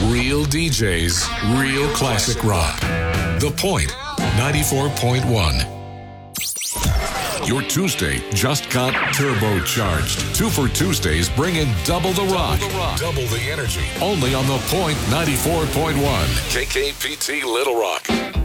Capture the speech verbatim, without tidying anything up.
Real D Js, real classic rock. The Point, ninety-four point one. Your Tuesday just got turbocharged. Two for Tuesdays bring in double the rock, double the, rock. Double the energy. Only on The Point ninety-four point one. K K P T Little Rock.